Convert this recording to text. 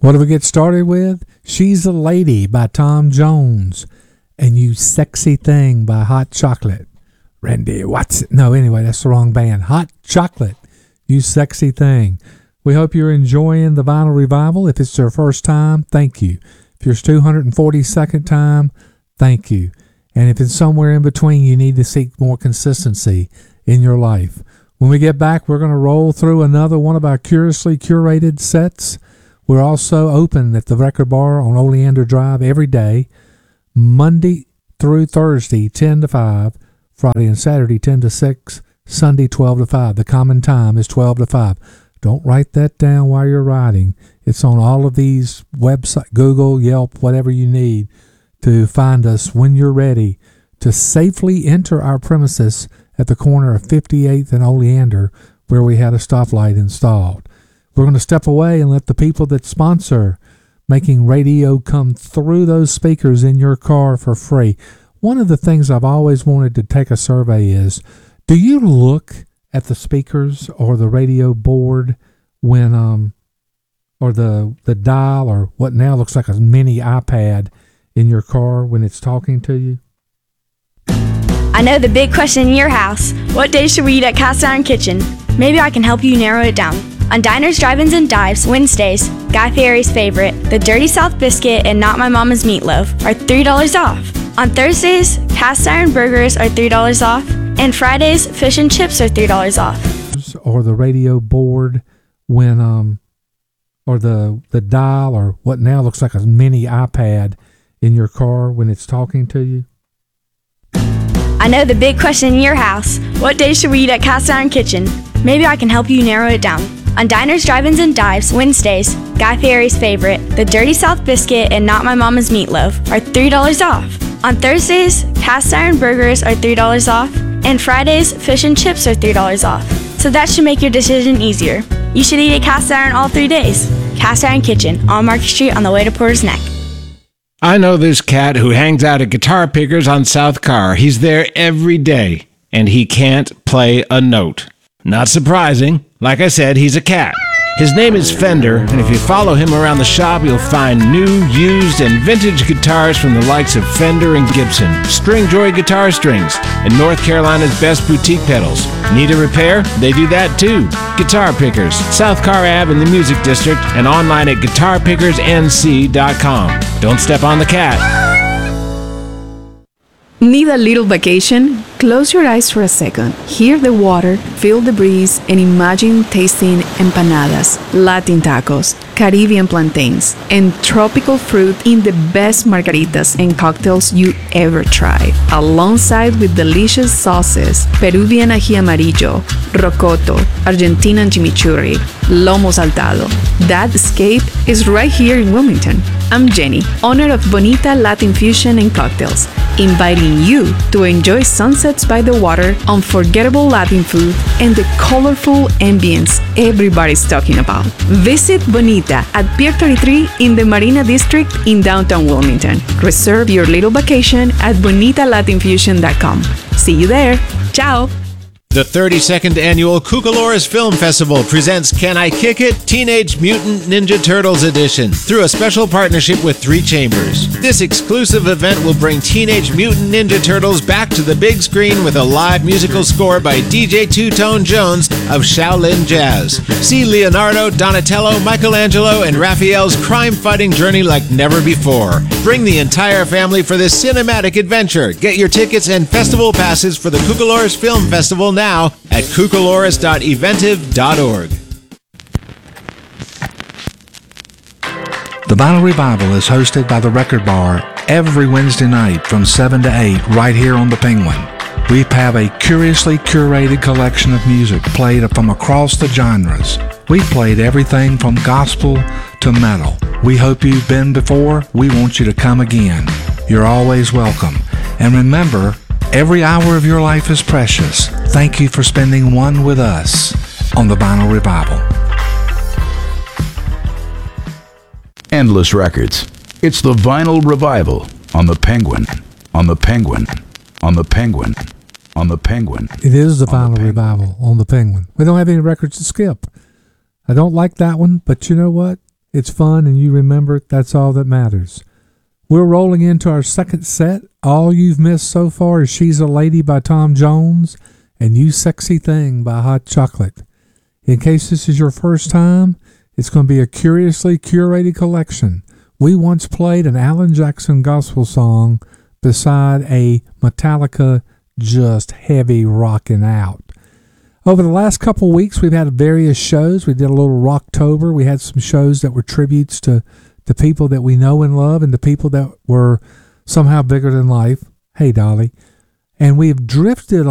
What do we get started with? She's a Lady by Tom Jones and You Sexy Thing by Hot Chocolate. Randy Watson. No, anyway, that's the wrong band. Hot Chocolate, You Sexy Thing. We hope you're enjoying the Vinyl Revival. If it's your first time, thank you. If it's your 242nd time, thank you. And if it's somewhere in between, you need to seek more consistency in your life. When we get back, we're going to roll through another one of our curiously curated sets. We're also open at the Record Bar on Oleander Drive every day, Monday through Thursday, 10 to 5, Friday and Saturday, 10 to 6, Sunday, 12 to 5. The common time is 12 to 5. Don't write that down while you're riding. It's on all of these websites, Google, Yelp, whatever you need to find us when you're ready to safely enter our premises at the corner of 58th and Oleander, where we had a stoplight installed. We're going to step away and let the people that sponsor making radio come through those speakers in your car for free. One of the things I've always wanted to take a survey is, do you look at the speakers or the radio board when, or the dial or what now looks like a mini iPad in your car when it's talking to you? I know the big question in your house. What day should we eat at Cast Iron Kitchen? Maybe I can help you narrow it down. On Diners, Drive-Ins, and Dives, Wednesdays, Guy Fieri's favorite, the Dirty South Biscuit and Not My Mama's Meatloaf, are $3 off. On Thursdays, Cast Iron Burgers are $3 off. And Fridays, Fish and Chips are $3 off. Or the radio board when, or the dial or what now looks like a mini iPad in your car when it's talking to you? I know the big question in your house. What day should we eat at Cast Iron Kitchen? Maybe I can help you narrow it down. On Diners, Drive-Ins, and Dives, Wednesdays, Guy Fieri's favorite, the Dirty South Biscuit and Not My Mama's Meatloaf, are $3 off. On Thursdays, Cast Iron Burgers are $3 off. And Fridays, Fish and Chips are $3 off. So that should make your decision easier. You should eat at Cast Iron all 3 days. Cast Iron Kitchen, on Market Street on the way to Porter's Neck. I know this cat who hangs out at Guitar Pickers on South Carr. He's there every day, and he can't play a note. Not surprising. Like I said, he's a cat. His name is Fender, and if you follow him around the shop, you'll find new, used, and vintage guitars from the likes of Fender and Gibson, Stringjoy Guitar Strings, and North Carolina's best boutique pedals. Need a repair? They do that too. Guitar Pickers, South Carr Ave in the Music District, and online at guitarpickersnc.com. Don't step on the cat. Need a little vacation? Close your eyes for a second. Hear the water, feel the breeze, and imagine tasting empanadas, Latin tacos, Caribbean plantains, and tropical fruit in the best margaritas and cocktails you ever tried, alongside with delicious sauces, Peruvian ají amarillo, rocoto, Argentinian chimichurri, lomo saltado. That escape is right here in Wilmington. I'm Jenny, owner of Bonita Latin Fusion and Cocktails, inviting you to enjoy sunsets by the water, unforgettable Latin food, and the colorful ambience everybody's talking about. Visit Bonita at Pier 33 in the Marina District in downtown Wilmington. Reserve your little vacation at bonitalatinfusion.com. See you there. Ciao. The 32nd Annual Cucalores Film Festival presents Can I Kick It? Teenage Mutant Ninja Turtles Edition through a special partnership with 3 Chambers. This exclusive event will bring Teenage Mutant Ninja Turtles back to the big screen with a live musical score by DJ Two-Tone Jones of Shaolin Jazz. See Leonardo, Donatello, Michelangelo, and Raphael's crime-fighting journey like never before. Bring the entire family for this cinematic adventure. Get your tickets and festival passes for the Cucalores Film Festival now at cucalores.eventive.org. The Vinyl Revival is hosted by the Record Bar every Wednesday night from 7 to 8 right here on the Penguin. We have a curiously curated collection of music played from across the genres. We've played everything from gospel to metal. We hope you've been before. We want you to come again. You're always welcome. And remember, every hour of your life is precious. Thank you for spending one with us on the Vinyl Revival. Endless Records. It's the Vinyl Revival on the Penguin, on the Penguin, on the Penguin, on the Penguin. It is the Vinyl Revival on the Penguin. We don't have any records to skip. I don't like that one, but you know what? it's fun, and you remember it. That's all that matters. We're rolling into our second set. All you've missed so far is She's a Lady by Tom Jones and You Sexy Thing by Hot Chocolate. In case this is your first time, it's going to be a curiously curated collection. We once played an Alan Jackson gospel song beside a Metallica just heavy rocking out. Over the last couple of weeks, we've had various shows. We did a little Rocktober. We had some shows that were tributes to the people that we know and love and the people that were somehow bigger than life. Hey, Dolly. And we've drifted